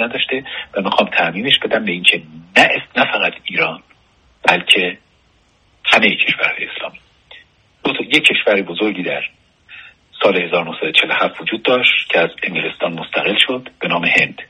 نداشته و میخوام تعمیمش بدم به این که نه فقط ایران بلکه همه کشورهای اسلامی. یک کشور بزرگی در سال 1947 وجود داشت که از انگلستان مستقل شد به نام هند.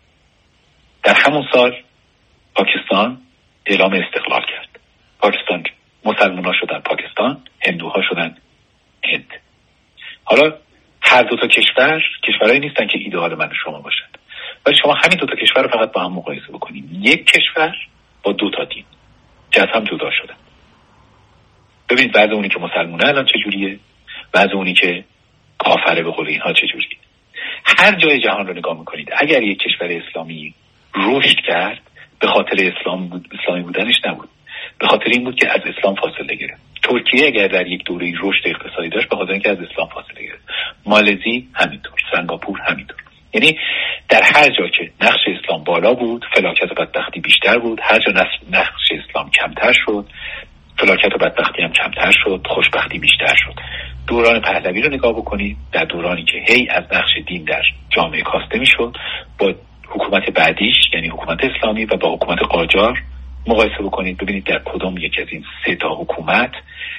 در همون سال پاکستان اعلام استقلال کرد. پاکستان مسلمان‌ها شدن پاکستان، هندوها شدن هند. حالا هر دو تا کشورهایی نیستن که ایدئال من و شما باشن، ولی شما همین دو تا کشور رو فقط با هم مقایسه بکنید. یک کشور با دو تا دین که از هم جدا شدن. ببینید بعض اونی که مسلمانه الان چجوریه، بعض اونی که کافره به قول اینها چجوریه. هر جای جهان رو نگاه میکنید، اگر یک کشور اسلامی رشد کرد به خاطر اسلامی بودنش نبود، به خاطر این بود که از اسلام فاصله گرفت. ترکیه اگر در یک دوره رشد اقتصادی داشت به خاطر اینکه از اسلام فاصله گرفت. مالزی همینطور، سنگاپور همینطور. یعنی در هر جا که نقش اسلام بالا بود فلاکت و بدبختی بیشتر بود، هر جا نقش اسلام کمتر شد فلاکت و بدبختی هم کمتر شد، خوشبختی بیشتر شد. دوران پهلوی رو نگاه بکنید، در دورانی که هی از نقش دین در جامعه کاسته میشد با حکومت بعدیش یعنی حکومت اسلامی و با حکومت قاجار مقایسه بکنید، ببینید در کدوم یک از این سه تا حکومت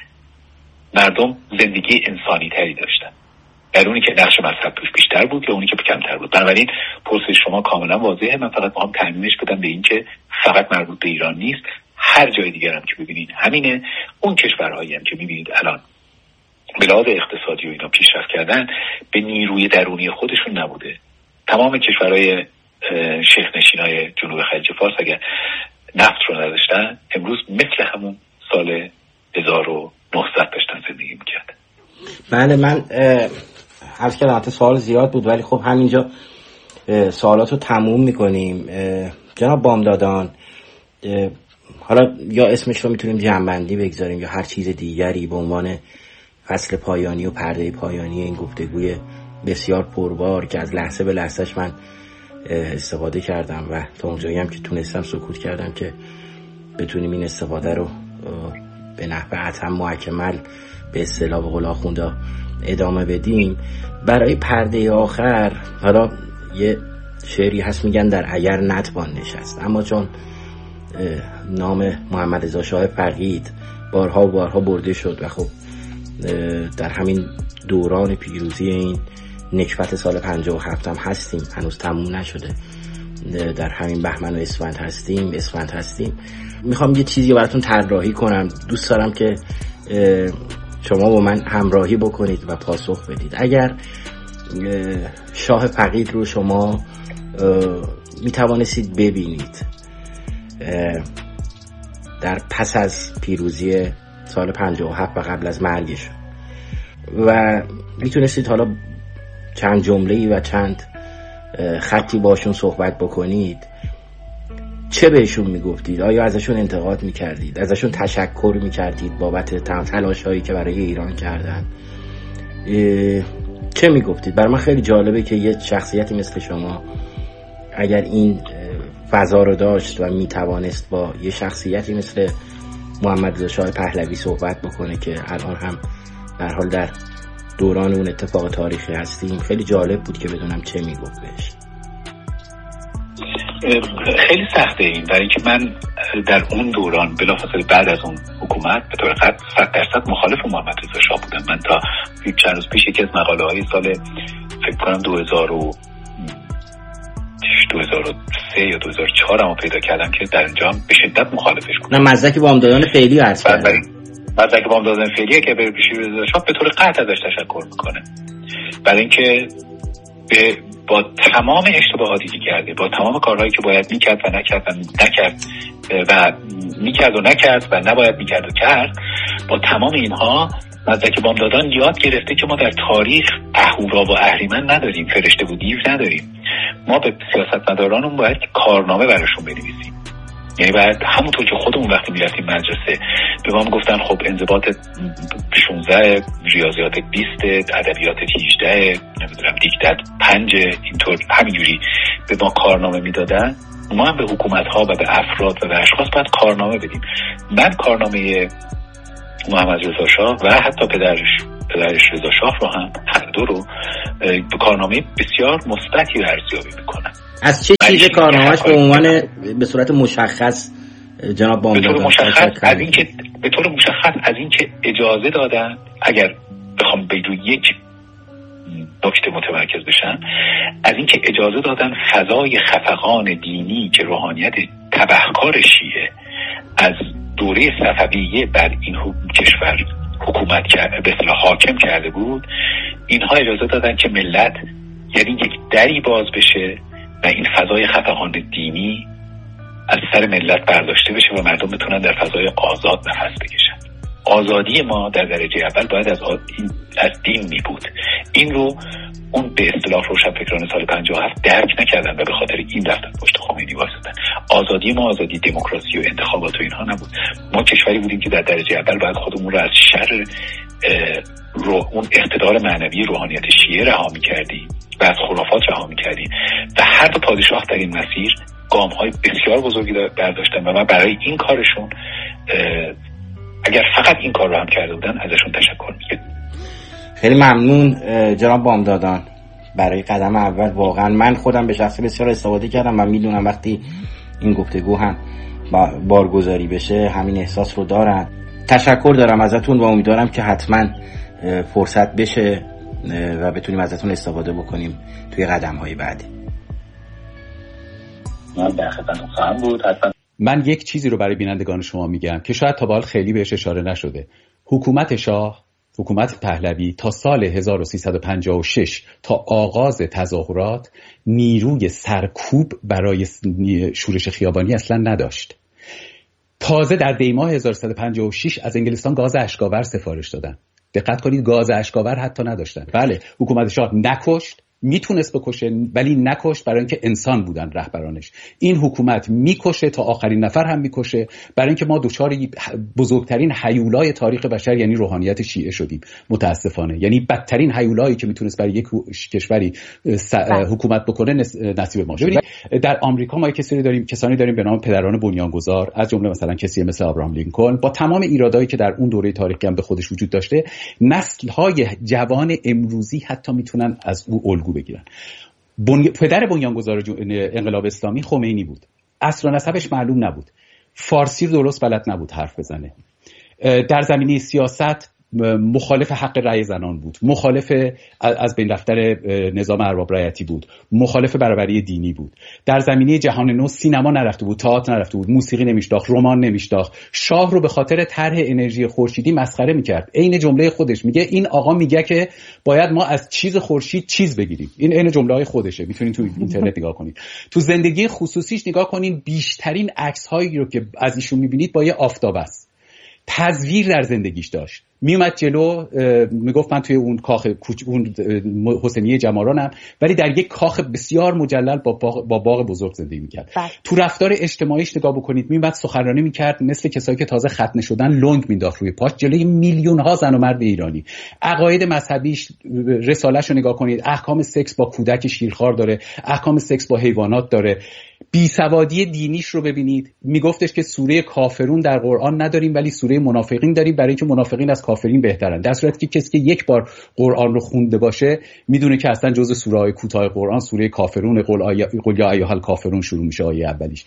مردم زندگی انسانی تری داشتن، در اونی که نقش مذهب توش بیشتر بود یا اونی که کمتر بود. بنابراین پرسش شما کاملا واضحه. من فقط میخوام تعمیمش بدم به این که فقط مربوط به ایران نیست، هر جای دیگر هم که ببینید همینه. اون کشورهایی هم که میبینید الان به لحاظ اقتصادی و اینا پیشرفت کردن به نیروی درونی خودشون نبوده. تمام کشورهای شیخ نشینای جنوب خلیج فارس اگر نفت رو نداشتن امروز مثل همون سال 1900 داشتن زندگی میکردن. بله، من عرض کردم حتی سوال زیاد بود ولی خب همینجا سوالات رو تموم میکنیم. جناب بامدادان، حالا یا اسمش رو میتونیم جمع‌بندی بگذاریم یا هر چیز دیگری به عنوان فصل پایانی و پرده پایانی این گفتگوی بسیار پربار که از لحظه به لحظهش من استفاده کردم و تا اونجایی هم که تونستم سکوت کردم که بتونیم این استفاده رو به نحو اتم محکمل به اصطلاح به قول آخوندا ادامه بدیم. برای پرده آخر حالا یه شعری هست میگن در اگر نتوان نشست، اما چون نام محمد رضا شاه فقید بارها و بارها برده شد و خب در همین دوران پیروزی این نکبت سال 57 هم هستیم، هنوز تموم نشده، در همین بهمن و اسفند هستیم. میخوام یه چیزی براتون طراحی کنم، دوست دارم که شما با من همراهی بکنید و پاسخ بدید. اگر شاه فقید رو شما میتوانستید ببینید در پس از پیروزی سال 57 و قبل از مرگش و میتونستید حالا چند جمله‌ای و چند خطی باشون صحبت بکنید، چه بهشون میگفتید؟ آیا ازشون انتقاد میکردید؟ ازشون تشکر میکردید بابت تلاش‌هایی که برای ایران کردن؟ چه میگفتید؟ برای من خیلی جالبه که یه شخصیتی مثل شما اگر این فضا رو داشت و میتوانست با یه شخصیتی مثل محمد رضا شاه پهلوی صحبت بکنه که الان هم در حال در دوران اون اتفاق تاریخی هستیم. خیلی جالب بود که بدونم چه میگفت بهش. خیلی سخته این، برای اینکه من در اون دوران بلافاصله بعد از اون حکومت به طور قطع 100% مخالف محمد رضا شاه بودم. من تا چند روز پیش یکی از مقاله های سال فکر کنم 2003 یا 2004 هم پیدا کردم که در اینجا به شدت مخالفش بودم. نه مزدک بامدادان فعلی عرض کردم. مزدک بامدادان فعلیه که به پیش رضا شاه به طور قطع ازش تشکر میکنه، برای اینکه با تمام اشتباهاتی که کرده، با تمام کارهایی که باید میکرد و نکرد و نکرد و میکرد و نکرد و نباید میکرد و کرد، با تمام اینها مزدک بامدادان یاد گرفته که ما در تاریخ اهورا و اهریمن نداریم، فرشته و دیو نداریم. ما به سیاستمدارانمون باید کارنامه براشون بنویسیم. یعنی باید همونطور که خودمون وقتی میرفتیم مدرسه به ما میگفتن خب انضباط 16 ریاضیات 20 ادبیات 18 نمیدونم دیکتات 5 اینطور همینجوری به ما کارنامه میدادن، ما هم به حکومت ها و به افراد و به اشخاص باید کارنامه بدیم. من کارنامه محمد رضا شاه و حتی پدرش رضا شاه رو هم هر دو رو به کارنامه بسیار مثبتی ارزیابی میکنن. از چه چیز کارنامه‌اش به عنوان به صورت مشخص جناب بامدادان؟ به طور مشخص از اینکه اجازه دادن، اگر بخوام به روی یک نکته متمرکز بشن، از اینکه اجازه دادن فضای خفقان دینی که روحانیت تبهکار شیعه از دوره صفویه بر این کشور حکومت کرده، به اصطلاح حاکم کرده بود، اینها اجازه دادن که ملت یعنی یک دری باز بشه و این فضای خفقان دینی از سر ملت برداشته بشه و مردم بتونن در فضای آزاد نفس بکشن. آزادی ما در درجه اول باید از دین می بود. این رو اون به اصطلاح روشنفکران سال 57 درک نکردن و به خاطر این رفتن پشت خمینی وایسادن. آزادی ما آزادی دموکراسی و انتخابات و اینها نبود. ما کشوری بودیم که در درجه اول باید خودمون رو از شر اون اقتدار معنوی روحانیت شیعه رها می‌کردیم و از خرافات رها می‌کردیم و هر دو پادشاه در این مسیر گام‌های بسیار بزرگی برداشتن و من برای این کارشون اگر فقط این کار رو هم کرده بودن ازشون تشکر می‌کنم. خیلی ممنون جناب بامدادان برای قدم اول. واقعا من خودم به شخصه بسیار استفاده کردم و میدونم وقتی این گفتگو هم بارگذاری بشه همین احساس رو دارن. تشکر دارم ازتون و امیدوارم که حتما فرصت بشه و بتونیم ازتون استفاده بکنیم توی قدم‌های بعدی. من در خدمتتون خواهم بود. من یک چیزی رو برای بینندگان شما میگم که شاید تا به حال خیلی بهش اشاره نشده. حکومت شاه، حکومت پهلوی تا سال 1356 تا آغاز تظاهرات نیروی سرکوب برای شورش خیابانی اصلا نداشت. تازه در دیماه 1356 از انگلستان گاز اشکاور سفارش دادن. دقت کنید، گاز اشکاور حتی نداشتن. بله، حکومت شاه نکشت، میتونست بکشه ولی نکشت، برای اینکه انسان بودن رهبرانش. این حکومت میکشه تا آخرین نفر هم میکشه، برای اینکه ما دچار بزرگترین هیولای تاریخ بشر یعنی روحانیت شیعه شدیم متاسفانه. یعنی بدترین هیولایی که میتونست برای یک کشوری حکومت بکنه نصیب ما شد. در آمریکا ما کسانی داریم به نام پدران بنیانگذار، از جمله مثلا کسی مثل ابراهام لینکلن، با تمام ایرادایی که در اون دوره تاریخی هم به خودش وجود داشته، نسل‌های جوان امروزی حتی میتونن از او الگو بگیرن. پدر بنیانگذار انقلاب اسلامی خمینی بود. اصل و نسبش معلوم نبود. فارسی درست بلد نبود حرف بزنه. در زمینه سیاست مخالف حق رأی زنان بود، مخالف از بین رفتن نظام ارباب رعیتی بود، مخالف برابری دینی بود. در زمینه جهان نو سینما نرفته بود، تئاتر نرفته بود، موسیقی نمیشناخت، رمان نمیشناخت. شاه رو به خاطر طرح انرژی خورشیدی مسخره میکرد. عین جمله خودش میگه، این آقا میگه که باید ما از چیز خورشید چیز بگیریم. این عین جمله‌های خودشه، میتونید تو اینترنت نگاه کنید. تو زندگی خصوصیش نگاه کنین، بیشترین عکس‌هایی رو که از ایشون میبینید با یه آفتاب است. تزویر در زندگیش داشت. میومد جلو میگفت من توی اون کاخ اون حسینیه جمارانم، ولی در یک کاخ بسیار مجلل با باغ بزرگ زندگی میکرد. تو رفتار اجتماعیش نگاه بکنید، میومد سخنرانی میکرد مثل کسایی که تازه ختنه شدن، لنگ مینداخت روی پاش جلوی میلیون ها زن و مرد ایرانی. عقاید مذهبیش، رساله‌شو نگاه کنید، احکام سکس با کودک شیرخوار داره، احکام سکس با حیوانات داره. بیسوادی دینیش رو ببینید، میگفتش که سوره کافرون در قرآن نداریم ولی سوره منافقین داریم، برای اینکه منافقین از کافرین بهترن. در صورتی که کسی که یک بار قرآن رو خونده باشه میدونه که اصلا جزء سوره‌های کوتاه قرآن سوره کافرون، قل یا ایها الکافرون شروع میشه آیه اولیش.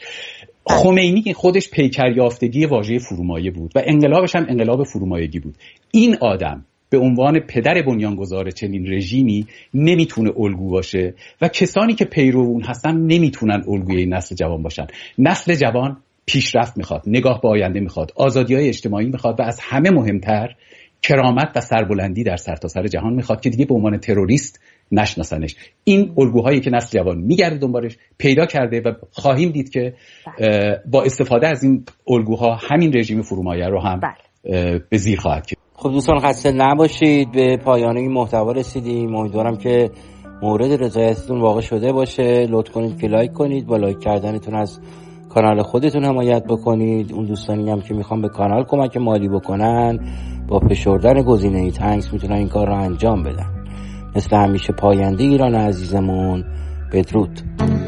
خمینی خودش پیکر یافتگی واژه فرومایه بود و انقلابش هم انقلاب فرومایگی بود. این آدم به عنوان پدر بنیانگذار چنین رژیمی نمیتونه الگو باشه و کسانی که پیرو اون هستن نمیتونن الگوی این نسل جوان باشن. نسل جوان پیشرفت میخواد، نگاه به آینده میخواد، آزادی‌های اجتماعی میخواد و از همه مهمتر کرامت و سربلندی در سرتاسر جهان میخواد که دیگه به عنوان تروریست نشناسنش. این الگوهایی که نسل جوان میگرده دنبالش پیدا کرده و خواهیم دید که با استفاده از این الگوها همین رژیم فرومایه رو هم به زیر خواهد کشید. خب دوستان خسته نباشید، به پایان این محتوا رسیدیم. امیدوارم که مورد رضایتتون واقع شده باشه. لطف کنید که لایک کنید، با لایک کردنتون از کانال خودتون حمایت بکنید. اون دوستانی هم که میخوان به کانال کمک مالی بکنن با فشردن گزینه تانکس میتونن این کار رو انجام بدن. مثل همیشه پاینده ایران عزیزمون، بدرود.